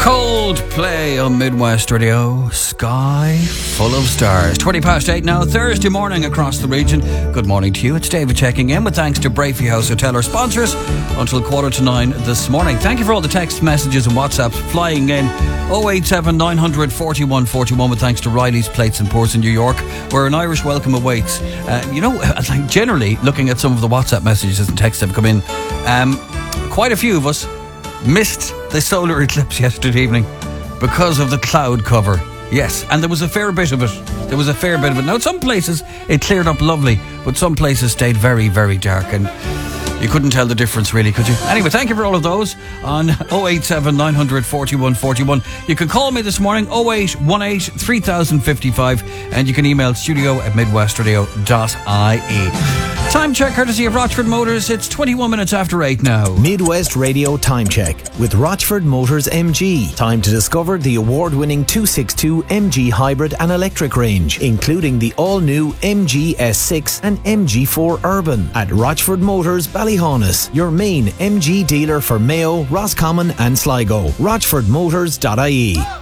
Coldplay on Midwest Radio. Sky full of stars. 8:20 now, Thursday morning across the region. Good morning to you. It's David checking in with thanks to Brafey House Hotel, our sponsors, until 8:45 this morning. Thank you for all the text messages and WhatsApps flying in. 087 900 41 41 with thanks to Riley's Plates and Pours in New York, where an Irish welcome awaits. Generally, looking at some of the WhatsApp messages and texts that have come in, quite a few of us missed the solar eclipse yesterday evening because of the cloud cover. Yes, and there was a fair bit of it. Now, some places it cleared up lovely, but some places stayed very, very dark, and you couldn't tell the difference, really, could you? Anyway, thank you for all of those on 087 900 41 41. You can call me this morning, 0818 3055, and you can email studio@midwestradio.ie. Time check courtesy of Rochford Motors. It's 21 minutes after 8 now. Midwest Radio Time Check with Rochford Motors MG. Time to discover the award-winning 262 MG hybrid and electric range, including the all-new MG S6 and MG4 Urban at Rochford Motors Ballyhaunis, your main MG dealer for Mayo, Roscommon and Sligo. RochfordMotors.ie.